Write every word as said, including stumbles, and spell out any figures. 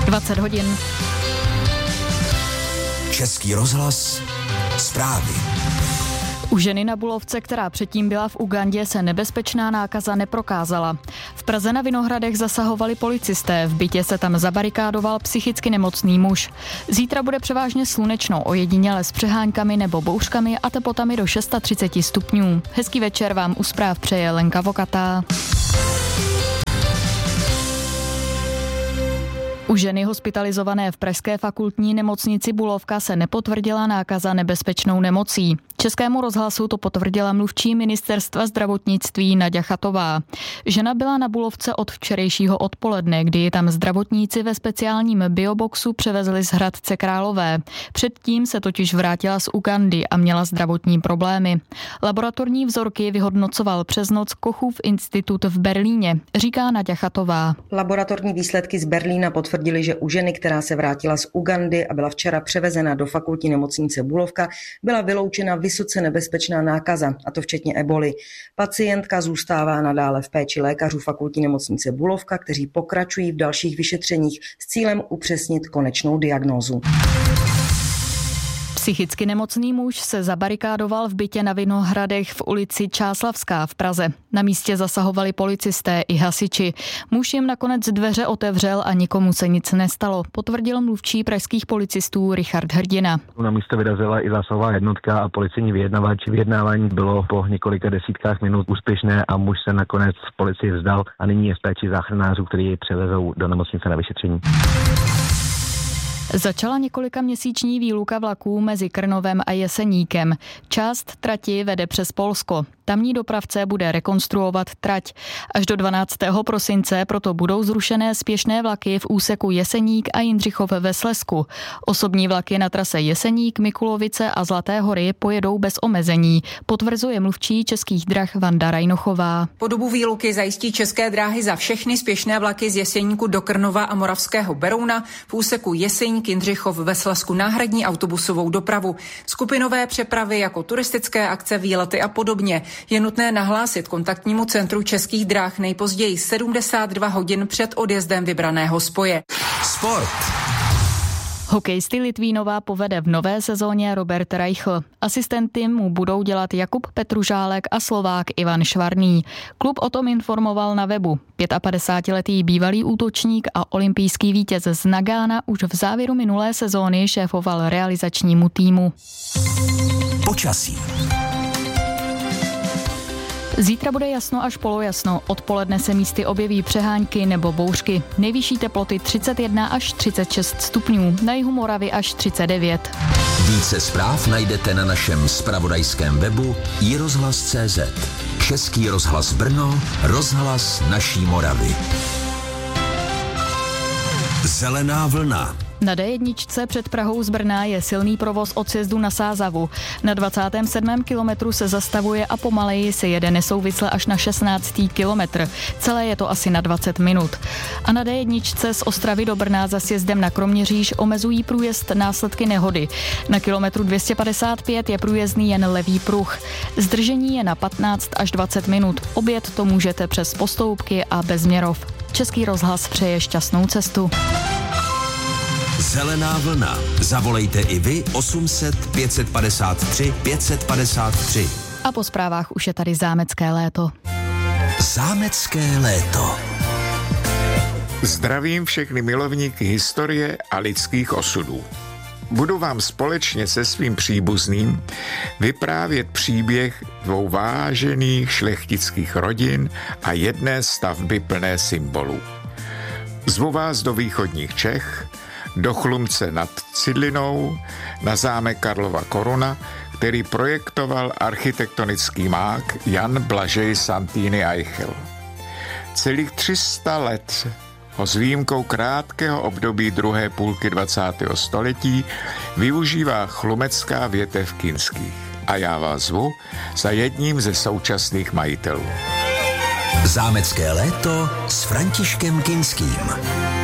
dvacet hodin. Český rozhlas, zprávy. U ženy na Bulovce, která předtím byla v Ugandě, se nebezpečná nákaza neprokázala. V Praze na Vinohradech zasahovali policisté, v bytě se tam zabarikádoval psychicky nemocný muž. Zítra bude převážně slunečno, ojediněle s přeháňkami nebo bouřkami a teplotami do třicet šest stupňů. Hezký večer vám u zpráv přeje Lenka Vokatá. U ženy hospitalizované v pražské fakultní nemocnici Bulovka se nepotvrdila nákaza nebezpečnou nemocí. Českému rozhlasu to potvrdila mluvčí ministerstva zdravotnictví Naďa Chatová. Žena byla na Bulovce od včerejšího odpoledne, kdy ji tam zdravotníci ve speciálním bioboxu převezli z Hradce Králové. Předtím se totiž vrátila z Ugandy a měla zdravotní problémy. Laboratorní vzorky vyhodnocoval přes noc Kochův institut v Berlíně, říká Naďa Chatová. Laboratorní výsledky z Berlína potvrdili, že u ženy, která se vrátila z Ugandy a byla včera převezena do fakultní nemocnice Bulovka, byla vyloučena vysoce nebezpečná nákaza, a to včetně eboli. Pacientka zůstává nadále v péči lékařů fakultní nemocnice Bulovka, kteří pokračují v dalších vyšetřeních s cílem upřesnit konečnou diagnózu. Psychicky nemocný muž se zabarikádoval v bytě na Vinohradech v ulici Čáslavská v Praze. Na místě zasahovali policisté i hasiči. Muž jim nakonec dveře otevřel a nikomu se nic nestalo, potvrdil mluvčí pražských policistů Richard Hrdina. Na místo vyrazila i zásahová jednotka a policejní vyjednavač. Vyjednávání bylo po několika desítkách minut úspěšné a muž se nakonec v policii vzdal a nyní je v péči záchranářů, kteří ji převezou do nemocnice na vyšetření. Začala několika měsíční výluka vlaků mezi Krnovem a Jeseníkem. Část trati vede přes Polsko. Tamní dopravce bude rekonstruovat trať. Až do dvanáctého prosince proto budou zrušené spěšné vlaky v úseku Jeseník a Jindřichov ve Slezsku. Osobní vlaky na trase Jeseník, Mikulovice a Zlaté Hory pojedou bez omezení, potvrzuje mluvčí Českých drah Vanda Rajnochová. Po dobu výluky zajistí České dráhy za všechny spěšné vlaky z Jeseníku do Krnova a Moravského Berouna v úseku Jeseník Jindřichov ve Slezsku náhradní autobusovou dopravu. Skupinové přepravy jako turistické akce, výlety a podobně je nutné nahlásit kontaktnímu centru Českých dráh nejpozději sedmdesát dva hodin před odjezdem vybraného spoje. Sport. Hokejisty Litvínova povede v nové sezóně Robert Reichl. Asistenty mu budou dělat Jakub Petružálek a Slovák Ivan Švarný. Klub o tom informoval na webu. padesátipětiletý bývalý útočník a olympijský vítěz z Nagána už v závěru minulé sezóny šéfoval realizačnímu týmu. Počasí. Zítra bude jasno až polojasno, odpoledne se místy objeví přehánky nebo bouřky. Nejvyšší teploty třicet jedna až třicet šest stupňů, na jihu Moravy až třicet devět. Více zpráv najdete na našem zpravodajském webu i rozhlas tečka cé zet. Český rozhlas Brno, rozhlas naší Moravy. Zelená vlna. Na dé jedna před Prahou z Brna je silný provoz od sjezdu na Sázavu. Na dvacátém sedmém kilometru se zastavuje a pomaleji se jede nesouvisle až na šestnáctý kilometr. Celé je to asi na dvacet minut. A na dé jedna z Ostravy do Brna za sjezdem na Kroměříž omezují průjezd následky nehody. Na kilometru dvě stě padesát pět je průjezdný jen levý pruh. Zdržení je na patnáct až dvacet minut. Objet to můžete přes Postoupky a Bezměrov. Český rozhlas přeje šťastnou cestu. Zelená vlna. Zavolejte i vy osm set pět set padesát tři pět set padesát tři. A po zprávách už je tady zámecké léto. Zámecké léto. Zdravím všechny milovníky historie a lidských osudů. Budu vám společně se svým příbuzným vyprávět příběh dvou vážených šlechtických rodin a jedné stavby plné symbolů. Zvu vás do východních Čech, do Chlumce nad Cidlinou, na zámek Karlova Koruna, který projektoval architektonický mák Jan Blažej Santýny Eichel. Celých tři sta let ho s výjimkou krátkého období druhé půlky dvacátého století využívá chlumecká větev Kinských. A já vás zvu za jedním ze současných majitelů. Zámecké léto s Františkem Kinským.